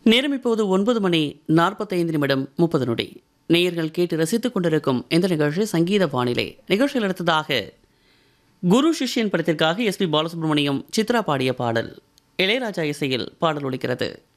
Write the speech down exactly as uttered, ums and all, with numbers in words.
நேரம் இப்போது ஒன்பது மணி நாற்பத்தைந்து நிமிடம் முப்பது நொடி. நேயர்கள் கேட்டு ரசித்துக் கொண்டிருக்கும் இந்த நிகழ்ச்சி சங்கீத வானிலை. நிகழ்ச்சியில் அடுத்ததாக குரு சிஷ்யன் படத்திற்காக எஸ் பி பாலசுப்ரமணியம் சித்ரா பாடிய பாடல். இளையராஜா இசையில் பாடல் ஒலிக்கிறது.